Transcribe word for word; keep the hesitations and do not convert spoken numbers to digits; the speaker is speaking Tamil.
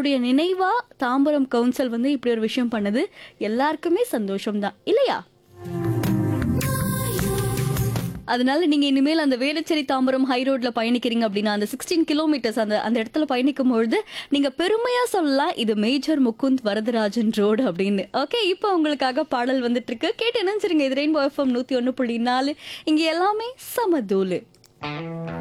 அவருடைய நினைவா தாம்பரம் கவுன்சில் வந்து இப்படி ஒரு விஷயம் பண்ணது எல்லாருக்குமே சந்தோஷம் தான் இல்லையா? அதனால நீங்க இனிமேல் அந்த வேளச்சேரி தாம்பரம் ஹை ரோட்ல பயணிக்கிறீங்க அப்படின்னா அந்த சிக்ஸ்டீன் கிலோமீட்டர்ஸ் அந்த அந்த இடத்துல பயணிக்கும் பொழுது நீங்க பெருமையா சொல்லலாம் இது மேஜர் முகுந்த் வரதராஜன் ரோடு அப்படின்னு. ஓகே, இப்போ உங்களுக்காக பாடல் வந்துட்டு இருக்கு, கேட்டு நினைச்சிருங்க. இது ரெயின்போ எஃப்எம் நூத்தி ஒன்னு புள்ளி நாலு, இங்க எல்லாமே சமதூளு.